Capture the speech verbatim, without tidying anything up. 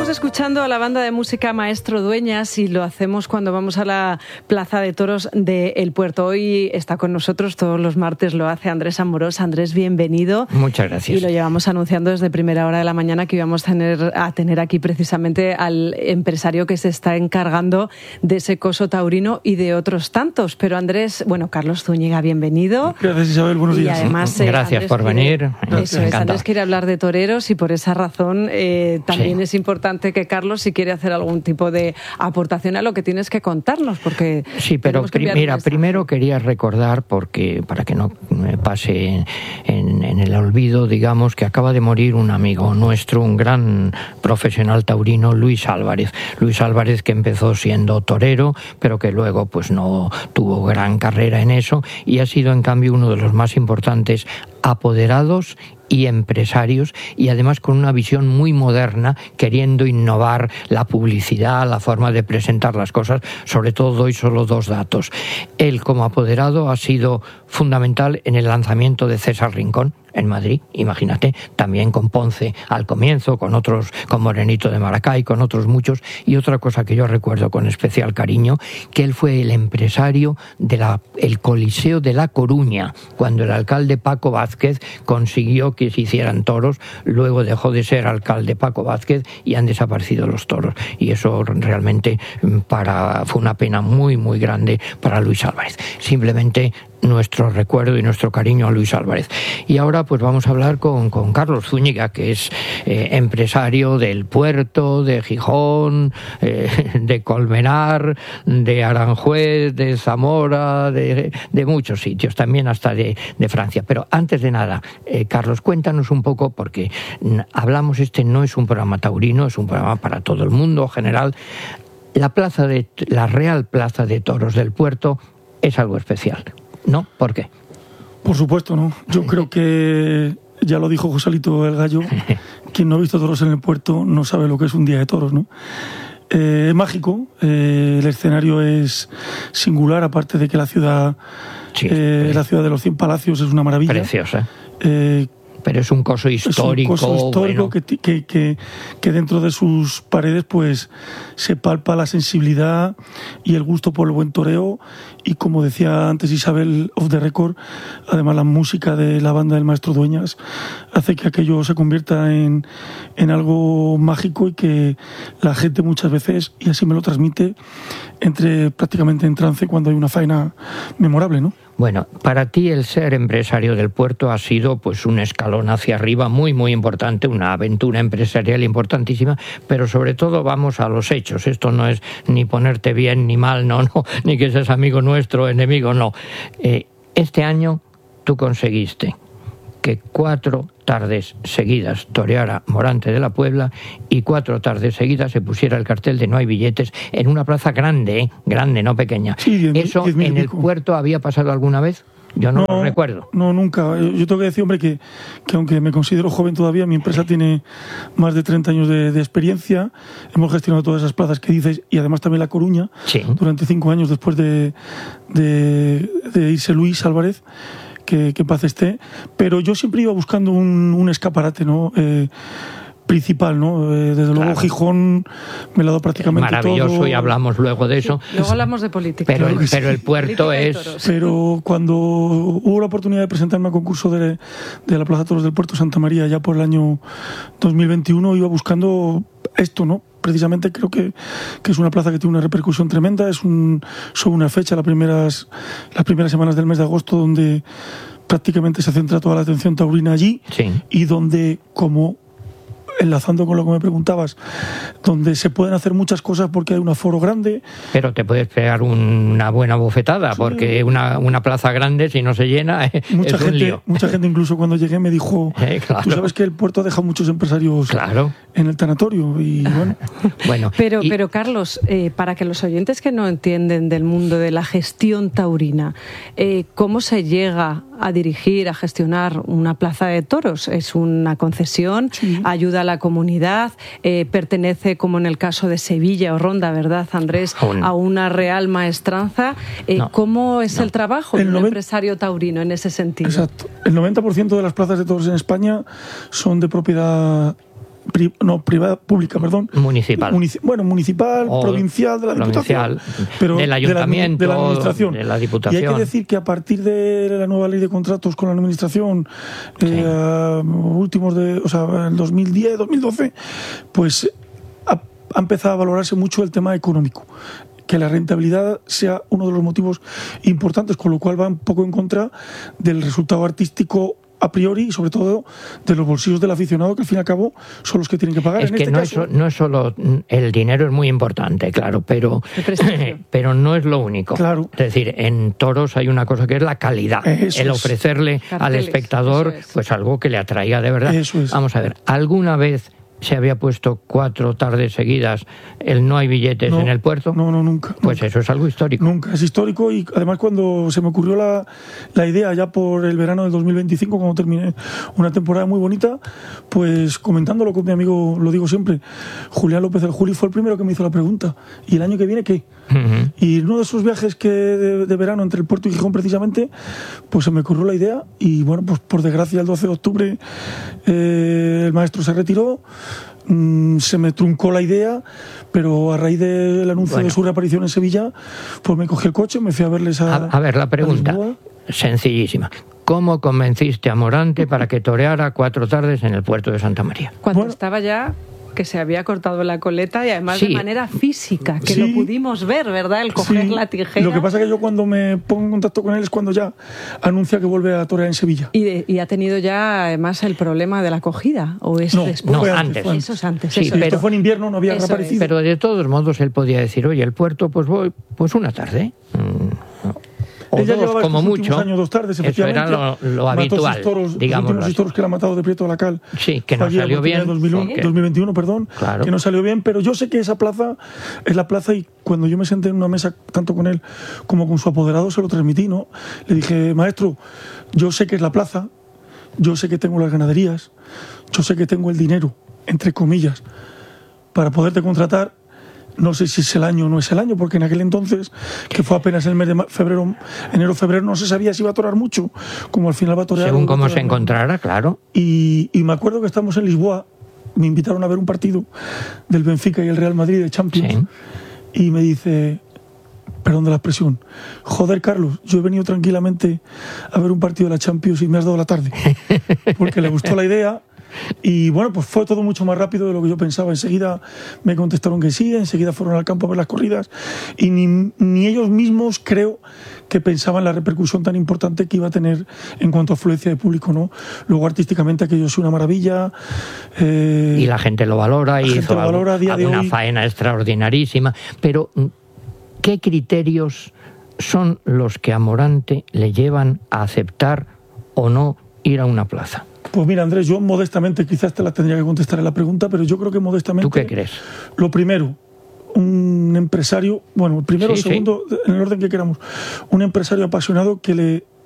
escuchando a la banda de música Maestro Dueñas y lo hacemos cuando vamos a la Plaza de Toros de El Puerto. Hoy está con nosotros, todos los martes lo hace Andrés Amorós. Andrés, bienvenido. Muchas gracias. Y lo llevamos anunciando desde primera hora de la mañana que íbamos a tener, a tener aquí precisamente al empresario que se está encargando de ese coso taurino y de otros tantos. Pero Andrés, bueno, Carlos Zúñiga, bienvenido. Gracias, Isabel, buenos días. Y además, eh, gracias Andrés por quiere, venir. Eso es, Andrés quiere hablar de toreros y por esa razón eh, también sí. Es importante que Carlos, si quiere hacer algún tipo de aportación a lo que tienes que contarnos, porque sí, pero pri mira, primero quería recordar, porque para que no me pase en, en el olvido, digamos, que acaba de morir un amigo nuestro, un gran profesional taurino, Luis Álvarez. Luis Álvarez, que empezó siendo torero, pero que luego pues no tuvo gran carrera en eso, y ha sido en cambio uno de los más importantes apoderados y empresarios, y además con una visión muy moderna, queriendo innovar la publicidad, la forma de presentar las cosas. Sobre todo doy solo dos datos. Él, como apoderado, ha sido fundamental en el lanzamiento de César Rincón en Madrid, imagínate, también con Ponce al comienzo, con otros, con Morenito de Maracay, con otros muchos. Y otra cosa que yo recuerdo con especial cariño, que él fue el empresario del Coliseo de La Coruña, cuando el alcalde Paco Vázquez consiguió que se hicieran toros. Luego dejó de ser alcalde Paco Vázquez y han desaparecido los toros, y eso realmente para, fue una pena muy muy grande para Luis Álvarez. Simplemente nuestro recuerdo y nuestro cariño a Luis Álvarez. Y ahora pues vamos a hablar con, con Carlos Zúñiga, que es eh, empresario del Puerto, de Gijón, eh, de Colmenar, de Aranjuez, de Zamora, de, de muchos sitios, también hasta de, de Francia. Pero antes de nada, eh, Carlos, cuéntanos un poco, porque hablamos, este no es un programa taurino, es un programa para todo el mundo general. La plaza de la Real Plaza de Toros del Puerto es algo especial, ¿no? ¿Por qué? Por supuesto, ¿no? Yo creo que ya lo dijo Joselito el Gallo, quien no ha visto toros en el Puerto no sabe lo que es un día de toros, ¿no? Eh, es mágico, eh, el escenario es singular, aparte de que la ciudad, sí, eh, la ciudad de los Cien Palacios es una maravilla. Preciosa. Eh, Pero es un coso histórico. Es un coso histórico, bueno. que, que, que, que dentro de sus paredes pues se palpa la sensibilidad y el gusto por el buen toreo. Y como decía antes Isabel, off the record, además la música de la banda del Maestro Dueñas hace que aquello se convierta en, en algo mágico, y que la gente muchas veces, y así me lo transmite, entre prácticamente en trance cuando hay una faena memorable, ¿no? Bueno, para ti el ser empresario del Puerto ha sido pues un escalón hacia arriba muy muy importante, una aventura empresarial importantísima, pero sobre todo vamos a los hechos. Esto no es ni ponerte bien ni mal, no, no, ni que seas amigo nuestro, enemigo, no. Eh, este año tú conseguiste que cuatro tardes seguidas toreara Morante de la Puebla, y cuatro tardes seguidas se pusiera el cartel de no hay billetes en una plaza grande, ¿eh? Grande, no pequeña. Sí, diez, ¿Eso diez en el Puerto había pasado alguna vez? Yo no, no lo recuerdo. No, nunca. Yo tengo que decir, hombre, que, que aunque me considero joven todavía, mi empresa tiene más de treinta años de, de experiencia. Hemos gestionado todas esas plazas que dices, y además también La Coruña, sí, durante cinco años después de, de, de irse Luis Álvarez. Que, que en paz esté, pero yo siempre iba buscando un, un escaparate, ¿no? Eh, principal, ¿no? Eh, desde luego, claro. Gijón me lo ha dado prácticamente maravilloso, todo. Y hablamos luego de eso. Sí, luego hablamos de política. Pero, el, pero el Puerto es... Pero cuando hubo la oportunidad de presentarme al concurso de, de la Plaza de Toros del Puerto Santa María, ya por el año dos mil veintiuno, iba buscando esto, ¿no? Precisamente creo que, que es una plaza que tiene una repercusión tremenda. Es un, sobre una fecha, las primeras, las primeras semanas del mes de agosto, donde prácticamente se centra toda la atención taurina allí, sí. Y donde, como enlazando con lo que me preguntabas, donde se pueden hacer muchas cosas porque hay un aforo grande. Pero te puedes pegar una buena bofetada, sí, porque una, una plaza grande, si no se llena, eh, mucha es gente, un lío. Mucha gente incluso cuando llegué me dijo, eh, claro. Tú sabes que el Puerto deja muchos empresarios, claro, en el tanatorio, y bueno. bueno pero, y... pero Carlos, eh, para que los oyentes que no entienden del mundo de la gestión taurina, eh, ¿cómo se llega a dirigir, a gestionar una plaza de toros? ¿Es una concesión? Sí. ¿Ayuda a la comunidad? Eh, ¿Pertenece, como en el caso de Sevilla o Ronda, verdad, Andrés, Aún. a una real maestranza? Eh, no, ¿Cómo es no. el trabajo el de un noven... empresario taurino en ese sentido? Exacto. El noventa por ciento de las plazas de toros en España son de propiedad Pri, no, privada, pública, perdón. Municipal. Munici, bueno, municipal, o provincial, de la provincial, Diputación. Pero del Ayuntamiento, de la, de la Administración. De la Diputación. Y hay que decir que a partir de la nueva ley de contratos con la Administración, sí. eh, últimos de, o sea, en dos mil diez, dos mil doce, pues ha, ha empezado a valorarse mucho el tema económico. Que la rentabilidad sea uno de los motivos importantes, con lo cual va un poco en contra del resultado artístico a priori y sobre todo de los bolsillos del aficionado, que al fin y al cabo son los que tienen que pagar. Es en que este no, caso, es, no es solo el dinero, es muy importante, claro, pero, pero no es lo único. Claro. Es decir, en toros hay una cosa que es la calidad, eso el es. ofrecerle Carteles, al espectador es. pues algo que le atraiga de verdad. Eso es. Vamos a ver, ¿alguna vez se había puesto cuatro tardes seguidas el no hay billetes no, en el puerto? No, no, nunca. Pues nunca. eso es algo histórico. Nunca, es histórico y además cuando se me ocurrió la, la idea ya por el verano del dos mil veinticinco, cuando terminé una temporada muy bonita, pues comentándolo con mi amigo, lo digo siempre, Julián López el Juli fue el primero que me hizo la pregunta. ¿Y el año que viene qué? Uh-huh. Y uno de esos viajes que de, de verano entre el puerto y Gijón precisamente, pues se me ocurrió la idea y bueno, pues por desgracia el doce de octubre eh, el maestro se retiró. Se me truncó la idea, pero a raíz del anuncio bueno. de su reaparición en Sevilla, pues me cogí el coche, me fui a verles a... A, a ver, la pregunta, sencillísima. ¿Cómo convenciste a Morante para que toreara cuatro tardes en el puerto de Santa María? Cuando bueno, estaba ya... que se había cortado la coleta y además sí. de manera física, que sí. lo pudimos ver, ¿verdad? El coger sí. la tijera. Lo que pasa es que yo cuando me pongo en contacto con él es cuando ya anuncia que vuelve a torear en Sevilla. ¿Y, de, y ha tenido ya además el problema de la acogida? ¿O es no, después? No, antes. antes. Eso es antes. Sí, eso pero, esto fue en invierno, no había reaparecido. Es. Pero de todos modos él podía decir, oye, el puerto, pues voy pues una tarde. O Ella dos, como mucho. Años, dos tardes, eso era lo, lo habitual. Toros, digamos, los últimos toros que le ha matado de Prieto de la Cal. Sí, que no salió bien. dos mil uno, ¿Sí? dos mil veintiuno, perdón. Claro. Que no salió bien, pero yo sé que esa plaza es la plaza y cuando yo me senté en una mesa, tanto con él como con su apoderado, se lo transmití, ¿no? Le dije, maestro, yo sé que es la plaza, yo sé que tengo las ganaderías, yo sé que tengo el dinero, entre comillas, para poderte contratar. No sé si es el año o no es el año, porque en aquel entonces, que fue apenas el mes de febrero, enero, febrero, no se sabía si iba a torear mucho, como al final va a torear. Según cómo se encontrara, claro. Y, y me acuerdo que estamos en Lisboa, me invitaron a ver un partido del Benfica y el Real Madrid de Champions, sí. y me dice, perdón de la expresión, joder, Carlos, yo he venido tranquilamente a ver un partido de la Champions y me has dado la tarde, porque le gustó la idea. Y bueno, pues fue todo mucho más rápido de lo que yo pensaba. Enseguida me contestaron que sí, enseguida fueron al campo a ver las corridas y ni, ni ellos mismos creo que pensaban la repercusión tan importante que iba a tener en cuanto a afluencia de público, ¿no? Luego artísticamente aquello es una maravilla. Eh, y la gente lo valora, y hizo lo valora algo, a día de una hoy. faena extraordinarísima. Pero ¿qué criterios son los que a Morante le llevan a aceptar o no ir a una plaza? Pues mira, Andrés, yo modestamente, quizás te la tendría que contestar en la pregunta, pero yo creo que modestamente... ¿Tú qué crees? Lo primero, un empresario, bueno, el primero o sí, segundo, sí. en el orden que queramos, un empresario apasionado que le